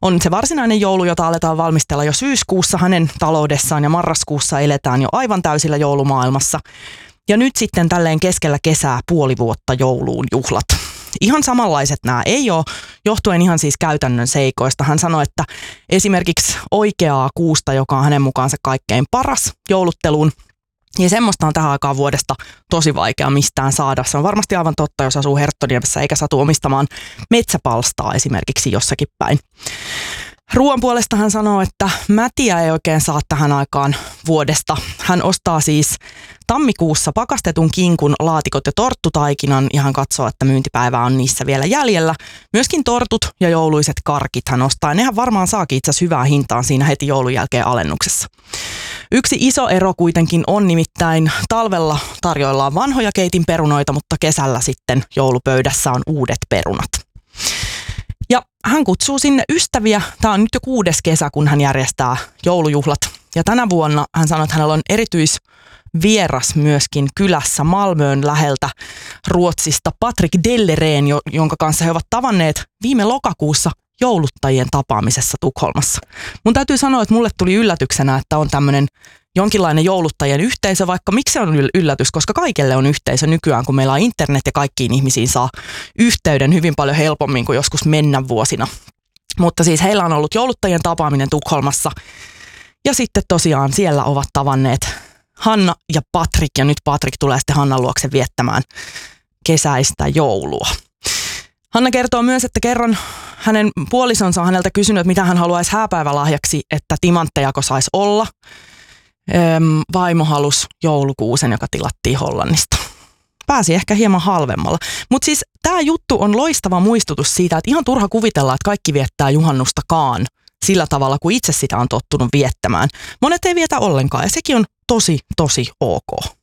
on se varsinainen joulu, jota aletaan valmistella jo syyskuussa hänen taloudessaan ja marraskuussa eletään jo aivan täysillä joulumaailmassa. Ja nyt sitten tälleen keskellä kesää puoli vuotta jouluun juhlat. Ihan samanlaiset nämä ei ole, johtuen ihan siis käytännön seikoista. Hän sanoi, että esimerkiksi oikeaa kuusta, joka on hänen mukaansa kaikkein paras joulutteluun, ja semmoista on tähän aikaan vuodesta tosi vaikea mistään saada. Se on varmasti aivan totta, jos asuu Herttoniemessä eikä satu omistamaan metsäpalstaa esimerkiksi jossakin päin. Ruoan puolesta hän sanoo, että mätiä ei oikein saa tähän aikaan vuodesta. Hän ostaa siis tammikuussa pakastetun kinkun, laatikot ja torttutaikinan ja hän katsoo, että myyntipäivä on niissä vielä jäljellä. Myöskin tortut ja jouluiset karkit hän ostaa ja nehän varmaan saakin itse asiassa hyvää hintaan siinä heti joulun jälkeen alennuksessa. Yksi iso ero kuitenkin on nimittäin talvella tarjoillaan vanhoja keitin perunoita, mutta kesällä sitten joulupöydässä on uudet perunat. Ja hän kutsuu sinne ystäviä. Tämä on nyt jo 6. kesä, kun hän järjestää joulujuhlat. Ja tänä vuonna hän sanoi, että hänellä on erityisvieras myöskin kylässä Malmön läheltä Ruotsista Patrik Dellereen, jonka kanssa he ovat tavanneet viime lokakuussa jouluttajien tapaamisessa Tukholmassa. Mun täytyy sanoa, että mulle tuli yllätyksenä, että on tämmöinen jonkinlainen jouluttajien yhteisö, vaikka miksi se on yllätys, koska kaikille on yhteisö nykyään, kun meillä on internet ja kaikkiin ihmisiin saa yhteyden hyvin paljon helpommin kuin joskus mennä vuosina. Mutta siis heillä on ollut jouluttajien tapaaminen Tukholmassa ja sitten tosiaan siellä ovat tavanneet Hanna ja Patrik ja nyt Patrik tulee sitten Hannan luokse viettämään kesäistä joulua. Hanna kertoo myös, että kerran hänen puolisonsa on häneltä kysynyt, että mitä hän haluaisi hääpäivälahjaksi, että timanttejako saisi olla. Vaimo halusi joulukuusen, joka tilattiin Hollannista. Pääsi ehkä hieman halvemmalla. Mutta siis tämä juttu on loistava muistutus siitä, että ihan turha kuvitella, että kaikki viettää juhannustakaan sillä tavalla, kuin itse sitä on tottunut viettämään. Monet ei vietä ollenkaan ja sekin on tosi ok.